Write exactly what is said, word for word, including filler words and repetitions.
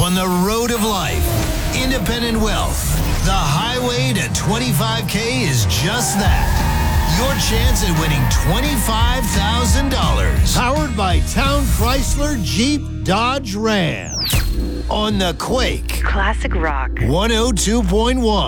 on the road of life. Independent Wealth. The highway to twenty-five K is just that. Your chance at winning twenty-five thousand dollars. Powered by Town Chrysler Jeep Dodge Ram. On the Quake. Classic rock. one oh two point one.